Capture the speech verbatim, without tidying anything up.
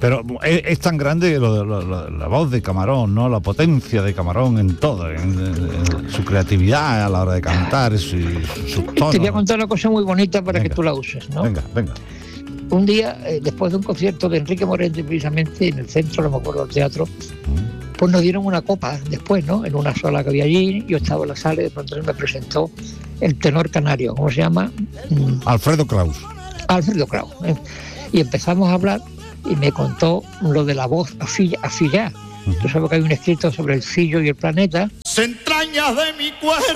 Pero es, es tan grande lo, lo, lo, la voz de Camarón, ¿no? La potencia de Camarón en todo, en, en, en su creatividad a la hora de cantar, su, sus tonos. Te voy a contar una cosa muy bonita para venga, que tú la uses, ¿no? Venga, venga. Un día, eh, después de un concierto de Enrique Morente, precisamente en el centro, no me acuerdo del teatro, mm. pues nos dieron una copa después, ¿no? En una sala que había allí, yo estaba en la sala y de pronto me presentó el tenor canario, ¿cómo se llama? Mm. Alfredo Kraus. Alfredo Kraus. ¿eh? Y empezamos a hablar y me contó lo de la voz afillada. Uh-huh. Tú sabes que hay un escrito sobre el Fillo y el planeta. Se entrañas de mi cuerpo.